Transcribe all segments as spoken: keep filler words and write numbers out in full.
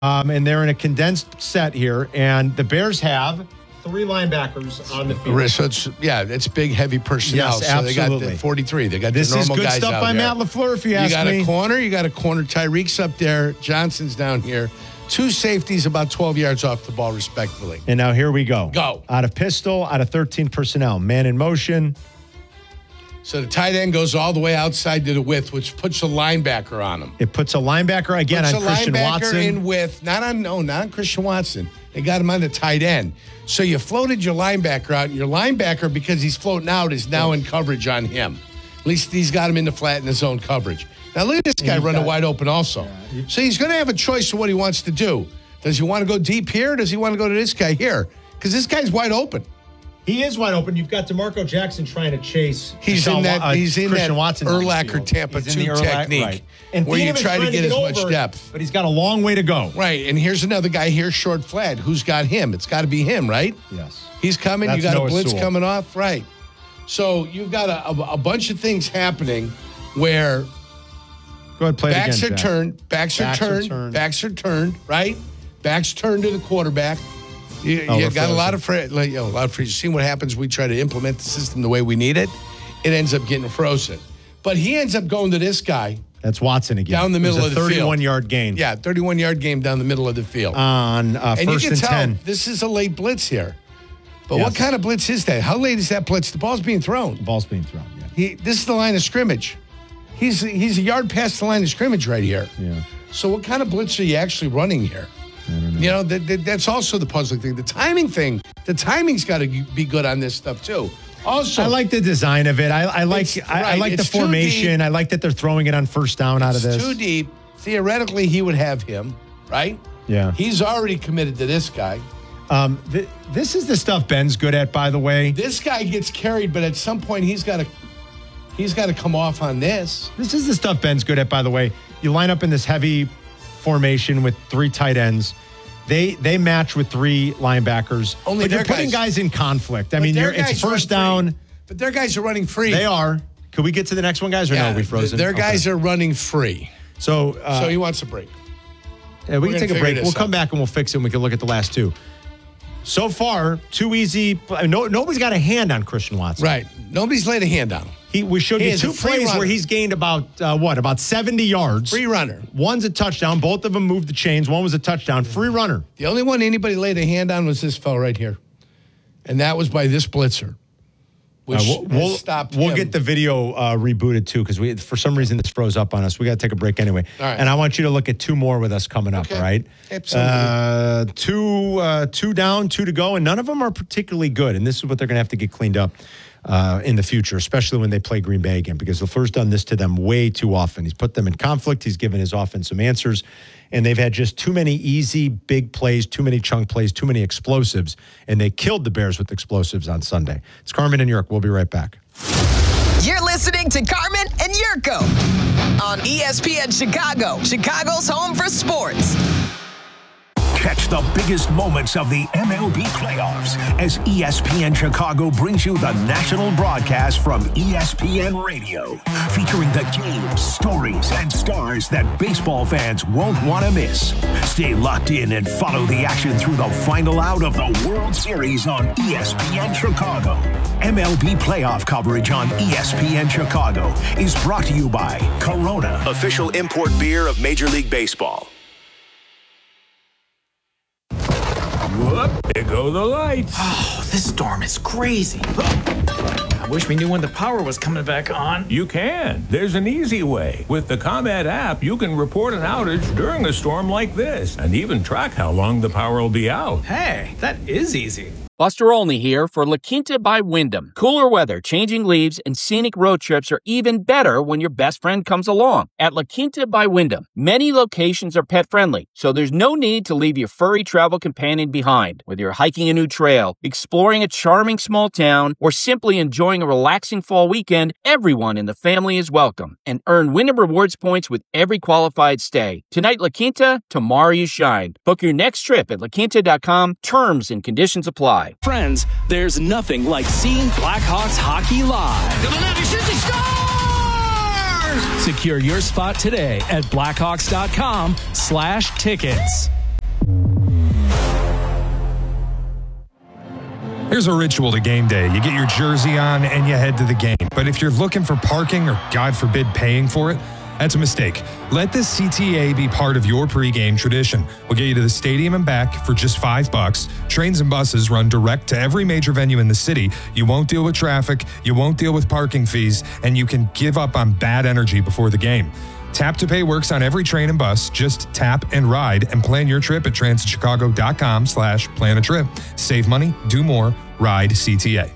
Um, and they're in a condensed set here. And the Bears have three linebackers on the field. So it's, yeah, it's big, heavy personnel. Yes, so absolutely. they got the forty-three. They got this the normal is good guys stuff out by there. Matt LaFleur, if you, You ask got me. a corner. You got a corner. Tyreek's up there. Johnson's down here. Two safeties about twelve yards off the ball, respectively. And now here we go. Go. Out of pistol, out of thirteen personnel. Man in motion. So the tight end goes all the way outside to the width, which puts a linebacker on him. It puts a linebacker again puts on a Christian linebacker Watson. in width. Not on, no, not on Christian Watson. They got him on the tight end. So you floated your linebacker out. And your linebacker, because he's floating out, is now in coverage on him. At least he's got him in the flat in his zone coverage. Now look at this guy running got, wide open also. Yeah, so he's going to have a choice of what he wants to do. Does he want to go deep here? Or does he want to go to this guy here? Because this guy's wide open. He is wide open. You've got DeMarco Jackson trying to chase. He's Deshaun, in that. uh, he's in Christian that Watson Urlacher Tampa he's two Urlacher, technique, right. And where you Thielemann's try to trying get as get much over, depth. But he's got a long way to go. Right, and here's another guy here, short flat. Who's got him? It's got to be him, right? Yes. He's coming. That's you got Noah a blitz Sewell. coming off, right? So you've got a, a, a bunch of things happening where Go ahead, play backs it again, are Jack. turned, backs, Backs are are turned, turned. backs are turned, right? Backs turned to the quarterback. You, Oh, you we're got a lot frozen. of fr- like, you know, a lot of freezing. See what happens? We try to implement the system the way we need it. It ends up getting frozen. But he ends up going to this guy. That's Watson again. Down the It was middle a of the field. thirty-one yard gain. Yeah, thirty-one yard game down the middle of the field. On uh, and you first can and tell ten. this is a late blitz here. But Yes. what kind of blitz is that? How late is that blitz? The ball's being thrown. The ball's being thrown. Yeah. He, this is the line of scrimmage. He's he's a yard past the line of scrimmage right here. Yeah. So what kind of blitz are you actually running here? I don't know. You know, that, that, that's also the puzzling thing. The timing thing, the timing's got to be good on this stuff too. Also, I like the design of it. I, I like It's- I, I right, like the it's too formation. deep. I like that they're throwing it on first down out of it's this. too deep. Theoretically, he would have him, right? Yeah. He's already committed to this guy. Um, th- this is the stuff Ben's good at, by the way. This guy gets carried, but at some point he's got to he's got to come off on this. This is the stuff Ben's good at, by the way. You line up in this heavy formation with three tight ends. They they match with three linebackers. Only but you're their putting guys- guys in conflict. I But mean, their you're, it's guys first run down. free. But their guys are running free. They are. Could we get to the next one, guys, or no? Are we frozen? Their Okay. guys are running free. So, uh, so he wants a break. yeah, we we're can gonna take a figure break. this We'll come out. back and we'll fix it and we can look at the last two. So far, too easy. No, nobody's got a hand on Christian Watson. Right. Nobody's laid a hand on him. He, we showed He you is two a free plays runner. where he's gained about, uh, what, about seventy yards. Free runner. One's a touchdown. Both of them moved the chains. One was a touchdown. Free runner. The only one anybody laid a hand on was this fella right here. And that was by this blitzer. Which Uh, we'll has we'll, stopped we'll him. get the video uh, rebooted too because we for some reason this froze up on us. We got to take a break anyway. All right. And I want you to look at two more with us coming up. Okay. All right. Absolutely. Uh, two uh, two down, two to go, and none of them are particularly good. And this is what they're going to have to get cleaned up uh, in the future, especially when they play Green Bay again, because LaFleur's done this to them way too often. He's put them in conflict. He's given his offense some answers. And they've had just too many easy, big plays, too many chunk plays, too many explosives. And they killed the Bears with explosives on Sunday. It's Carmen and York. We'll be right back. You're listening to Carmen and Yurko on E S P N Chicago, Chicago's home for sports. Catch the biggest moments of the M L B playoffs as E S P N Chicago brings you the national broadcast from E S P N Radio, featuring the games, stories, and stars that baseball fans won't want to miss. Stay locked in and follow the action through the final out of the World Series on E S P N Chicago. M L B playoff coverage on E S P N Chicago is brought to you by Corona, official import beer of Major League Baseball. Whoop, there go the lights. Oh, this storm is crazy. I wish we knew when the power was coming back on. You can. There's an easy way. With the ComEd app, you can report an outage during a storm like this and even track how long the power will be out. Hey, that is easy. Buster Olney here for La Quinta by Wyndham. Cooler weather, changing leaves, and scenic road trips are even better when your best friend comes along. At La Quinta by Wyndham, many locations are pet-friendly, so there's no need to leave your furry travel companion behind. Whether you're hiking a new trail, exploring a charming small town, or simply enjoying a relaxing fall weekend, everyone in the family is welcome. And earn Wyndham Rewards points with every qualified stay. Tonight, La Quinta, tomorrow you shine. Book your next trip at la quinta dot com. Terms and conditions apply. Friends, there's nothing like seeing Blackhawks hockey live. Secure your spot today at blackhawks dot com slash tickets. Here's a ritual to game day. You get your jersey on and you head to the game. But if you're looking for parking or, God forbid, paying for it, that's a mistake. Let the C T A be part of your pregame tradition. We'll get you to the stadium and back for just five bucks. Trains and buses run direct to every major venue in the city. You won't deal with traffic, you won't deal with parking fees, and you can give up on bad energy before the game. Tap to Pay works on every train and bus. Just tap and ride and plan your trip at transitchicago.com slash plan a trip. Save money, do more, ride C T A.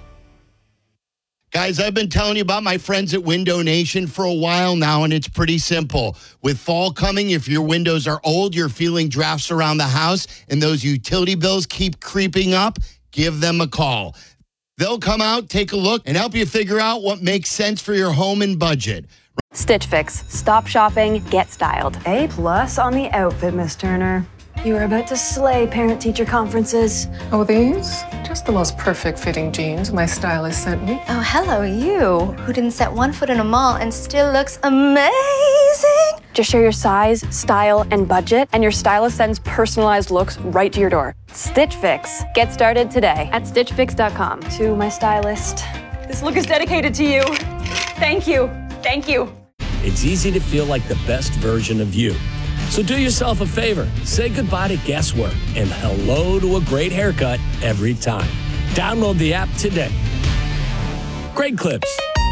Guys, I've been telling you about my friends at Window Nation for a while now, and it's pretty simple. With fall coming, if your windows are old, you're feeling drafts around the house, and those utility bills keep creeping up, give them a call. They'll come out, take a look, and help you figure out what makes sense for your home and budget. Stitch Fix. Stop shopping, get styled. A plus on the outfit, Miss Turner. You are about to slay parent-teacher conferences. Oh, these? Just the most perfect fitting jeans my stylist sent me. Oh, hello, you, who didn't set one foot in a mall and still looks amazing. Just share your size, style, and budget, and your stylist sends personalized looks right to your door. Stitch Fix. Get started today at stitch fix dot com. To my stylist, this look is dedicated to you. Thank you. Thank you. It's easy to feel like the best version of you. So do yourself a favor. Say goodbye to guesswork and hello to a great haircut every time. Download the app today. Great clips.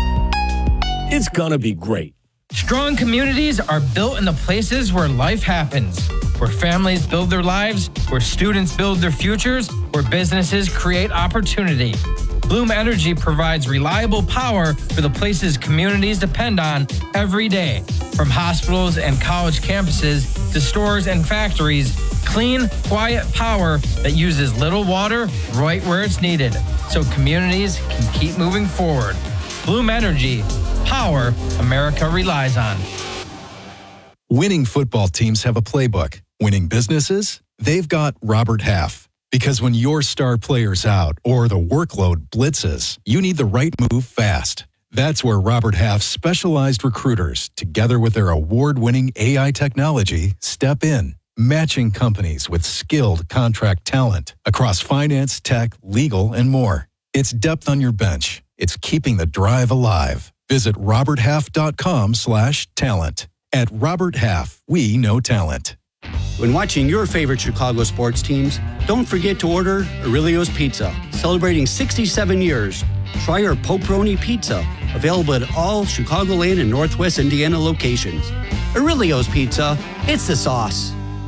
It's gonna be great. Strong communities are built in the places where life happens, where families build their lives, where students build their futures, where businesses create opportunity. Bloom Energy provides reliable power for the places communities depend on every day. From hospitals and college campuses to stores and factories, clean, quiet power that uses little water right where it's needed, so communities can keep moving forward. Bloom Energy, power America relies on. Winning football teams have a playbook. Winning businesses, they've got Robert Half. Because when your star player's out or the workload blitzes, you need the right move fast. That's where Robert Half's specialized recruiters, together with their award-winning A I technology, step in, matching companies with skilled contract talent across finance, tech, legal, and more. It's depth on your bench. It's keeping the drive alive. Visit roberthalf.com slash talent. At Robert Half, we know talent. When watching your favorite Chicago sports teams, don't forget to order Aurelio's Pizza. Celebrating sixty-seven years, try our Poperoni Pizza, available at all Chicagoland and Northwest Indiana locations. Aurelio's Pizza, it's the sauce.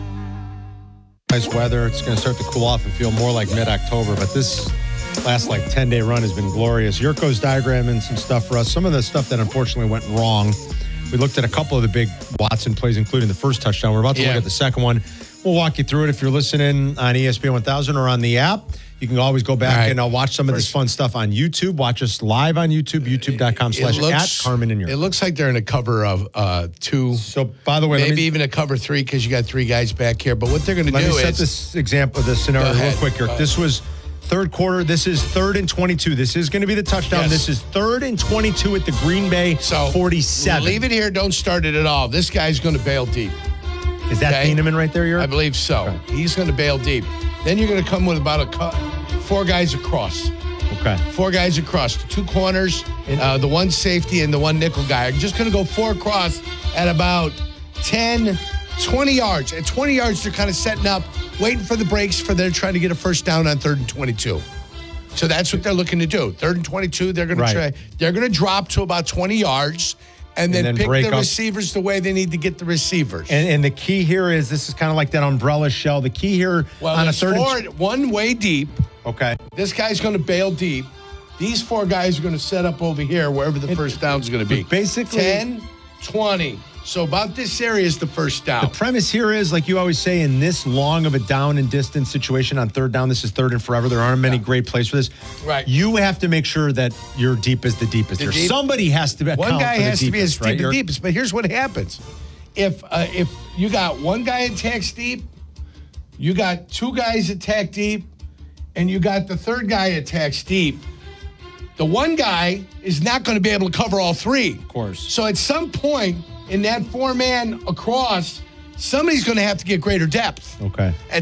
Nice weather. It's going to start to cool off and feel more like mid-October, but this last like ten-day run has been glorious. Yurko's diagramming some stuff for us. Some of the stuff that unfortunately went wrong. We looked at a couple of the big Watson plays, including the first touchdown. We're about to yeah. look at the second one. We'll walk you through it if you're listening on E S P N one thousand or on the app. You can always go back right. and uh, watch some of this fun stuff on YouTube. Watch us live on YouTube, youtube.com slash at Carmen and Yurko. It looks like they're in a cover of uh, two. So, by the way, maybe me, even a cover three because you got three guys back here. But what they're going to do is... Let me set this example, this scenario real quick, Yurko. This was third quarter. This is third and twenty-two. This is going to be the touchdown. Yes. This is third and twenty-two at the Green Bay so, forty-seven. Leave it here. Don't start it at all. This guy's going to bail deep. Is that okay? Heineman right there, Yurko? I believe so. Okay. He's going to bail deep. Then you're going to come with about a cut. Four guys across. Okay. Four guys across. The two corners, uh, the one safety, and the one nickel guy. I'm just going to go four across at about ten, twenty yards. At twenty yards, they're kind of setting up, waiting for the breaks for they're trying to get a first down on third and twenty-two. So that's what they're looking to do. Third and twenty-two, they're going right. to try. They're going to drop to about twenty yards. And then, and then pick the up. receivers the way they need to get the receivers. And, and the key here is this is kind of like that umbrella shell. The key here well, on a third four, and... one way deep. Okay. This guy's going to bail deep. These four guys are going to set up over here wherever the it, first down is going to be. Basically. ten, twenty. So about this area is the first down. The premise here is, like you always say, in this long of a down and distance situation on third down, this is third and forever. There aren't many yeah. great plays for this. Right. You have to make sure that your deep is the deepest. The deep, Somebody has to be One guy has deepest, to be as right? deep as deepest. But here's what happens. If uh, if you got one guy attacks deep, you got two guys attack deep, and you got the third guy attacks deep, the one guy is not going to be able to cover all three. Of course. So at some point, in that four-man across, somebody's going to have to get greater depth. Okay. At